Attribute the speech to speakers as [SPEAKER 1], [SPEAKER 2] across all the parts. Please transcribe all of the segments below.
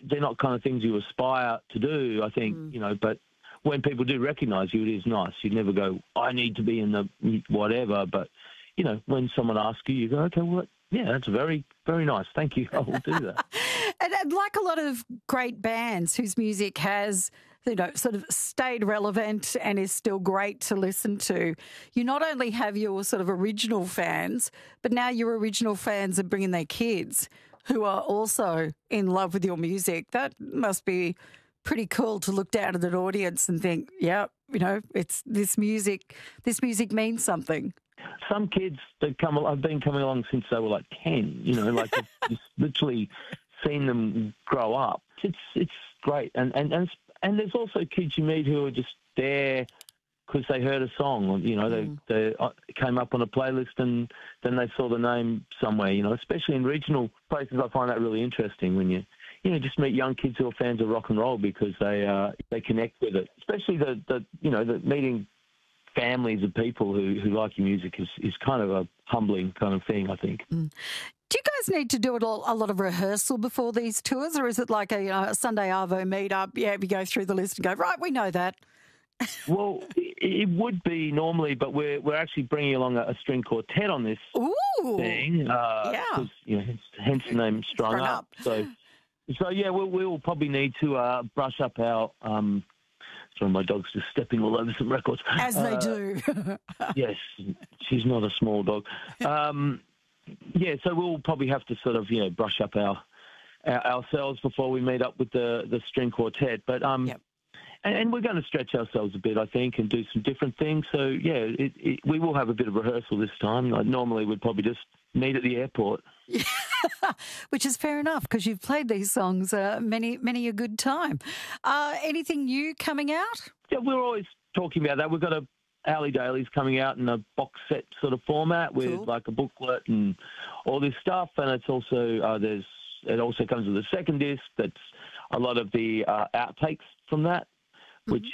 [SPEAKER 1] they're not kind of things you aspire to do, I think, you know, but when people do recognise you, it is nice. You never go, I need to be in the whatever, but, you know, when someone asks you, you go, okay, well, yeah, that's very, very nice. Thank you. I will do that.
[SPEAKER 2] And like a lot of great bands whose music has, you know, sort of stayed relevant and is still great to listen to, you not only have your sort of original fans, but now your original fans are bringing their kids who are also in love with your music. That must be pretty cool to look down at an audience and think, yeah, you know, it's this music means something.
[SPEAKER 1] Some kids that I've been coming along since they were like 10, you know, like I've just literally seen them grow up. It's great. And there's also kids you meet who are just there because they heard a song, you know, they came up on a playlist and then they saw the name somewhere, you know, especially in regional places. I find that really interesting when you just meet young kids who are fans of rock and roll because they connect with it, especially the meeting families of people who like your music is kind of a humbling kind of thing, I think.
[SPEAKER 2] Do you guys need to do a lot of rehearsal before these tours, or is it like a Sunday Arvo meet-up? Yeah, we go through the list and go, right, we know that.
[SPEAKER 1] Well, it would be normally, but we're actually bringing along a string quartet on this thing.
[SPEAKER 2] Yeah.
[SPEAKER 1] You know, hence the name Strung Up. So yeah, we'll probably need to brush up our... sorry, my dog's just stepping all over some records.
[SPEAKER 2] As they do.
[SPEAKER 1] Yes, she's not a small dog. Yeah, so we'll probably have to sort of, you know, brush up ourselves before we meet up with the string quartet. But and we're going to stretch ourselves a bit, I think, and do some different things. So yeah, we will have a bit of rehearsal this time. Like, normally we'd probably just meet at the airport.
[SPEAKER 2] Which is fair enough because you've played these songs many a good time. Anything new coming out?
[SPEAKER 1] Yeah, we're always talking about that. We've got Ali Daly's coming out in a box set sort of format with like a booklet and all this stuff. And it's also it also comes with a second disc that's a lot of the outtakes from that, which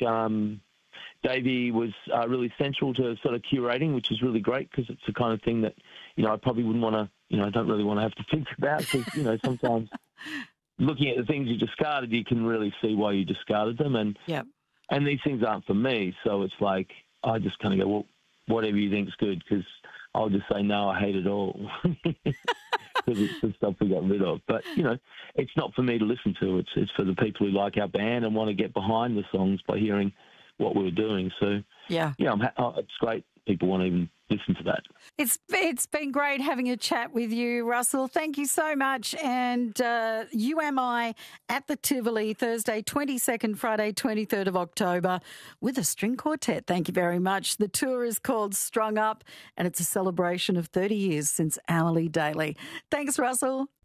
[SPEAKER 1] Davey was really central to sort of curating, which is really great because it's the kind of thing that, you know, I probably wouldn't want to, you know, I don't really want to have to think about because, you know, sometimes looking at the things you discarded, you can really see why you discarded them. And these things aren't for me. So it's like, I just kind of go, well, whatever you think's good, because I'll just say, no, I hate it all. Because it's the stuff we got rid of. But, you know, it's not for me to listen to. It's for the people who like our band and want to get behind the songs by hearing what we were doing. So, yeah, it's great. People want to even listen to that.
[SPEAKER 2] It's been great having a chat with you, Russell. Thank you so much. And UMI at the Tivoli, Thursday 22nd, Friday 23rd of October with a string quartet. Thank you very much. The tour is called Strung Up and it's a celebration of 30 years since Ali Daly. Thanks, Russell.